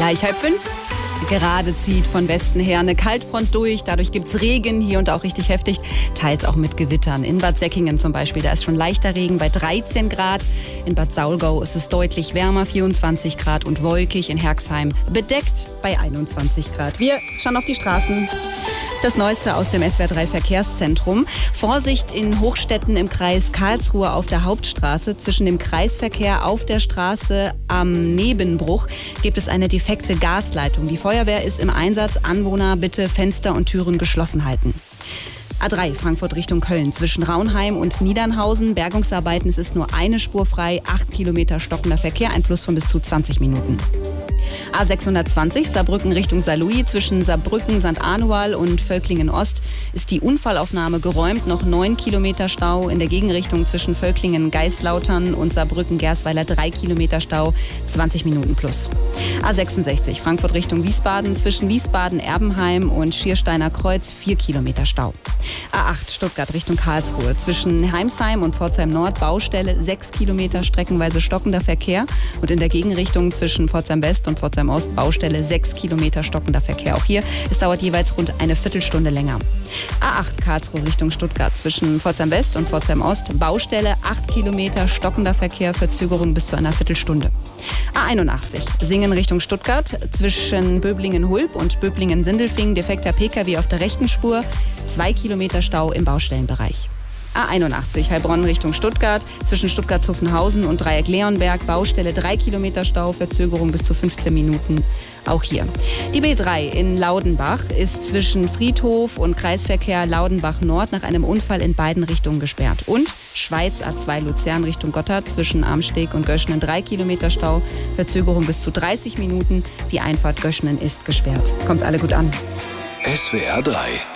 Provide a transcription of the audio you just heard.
Gleich 4:30. Gerade zieht von Westen her eine Kaltfront durch. Dadurch gibt's Regen, hier und auch richtig heftig. Teils auch mit Gewittern. In Bad Säckingen zum Beispiel, da ist schon leichter Regen bei 13 Grad. In Bad Saulgau ist es deutlich wärmer, 24 Grad und wolkig. In Herxheim bedeckt bei 21 Grad. Wir schauen auf die Straßen. Das Neueste aus dem SWR3 Verkehrszentrum. Vorsicht in Hochstetten im Kreis Karlsruhe auf der Hauptstraße. Zwischen dem Kreisverkehr auf der Straße am Nebenbruch gibt es eine defekte Gasleitung. Die Feuerwehr ist im Einsatz. Anwohner bitte Fenster und Türen geschlossen halten. A3 Frankfurt Richtung Köln. Zwischen Raunheim und Niedernhausen. Bergungsarbeiten. Es ist nur eine Spur frei. 8 Kilometer stockender Verkehr. Ein Plus von bis zu 20 Minuten. A620 Saarbrücken Richtung Saarlouis. Zwischen Saarbrücken, St. Anual und Völklingen Ost ist die Unfallaufnahme geräumt. Noch 9 Kilometer Stau. In der Gegenrichtung zwischen Völklingen, Geislautern und Saarbrücken, Gersweiler 3 Kilometer Stau. 20 Minuten plus. A66 Frankfurt Richtung Wiesbaden. Zwischen Wiesbaden, Erbenheim und Schiersteiner Kreuz 4 Kilometer Stau. A8 Stuttgart Richtung Karlsruhe. Zwischen Heimsheim und Pforzheim Nord Baustelle 6 Kilometer streckenweise stockender Verkehr. Und in der Gegenrichtung zwischen Pforzheim West und Pforzheim Ost Baustelle 6 Kilometer stockender Verkehr. Auch hier, es dauert jeweils rund eine Viertelstunde länger. A8 Karlsruhe Richtung Stuttgart. Zwischen Pforzheim West und Pforzheim Ost Baustelle 8 Kilometer stockender Verkehr, Verzögerung bis zu einer Viertelstunde. A81 Singen Richtung Stuttgart. Zwischen Böblingen-Hulb und Böblingen-Sindelfingen defekter Pkw auf der rechten Spur. 2 Kilometer Stau im Baustellenbereich. A81 Heilbronn Richtung Stuttgart. Zwischen Stuttgart-Zuffenhausen und Dreieck-Leonberg Baustelle 3 Kilometer Stau, Verzögerung bis zu 15 Minuten. Auch hier. Die B3 in Laudenbach ist zwischen Friedhof und Kreisverkehr Laudenbach Nord nach einem Unfall in beiden Richtungen gesperrt. Und Schweiz A2 Luzern Richtung Gotthard zwischen Amsteg und Göschenen 3 Kilometer Stau, Verzögerung bis zu 30 Minuten. Die Einfahrt Göschenen ist gesperrt. Kommt alle gut an. SWR3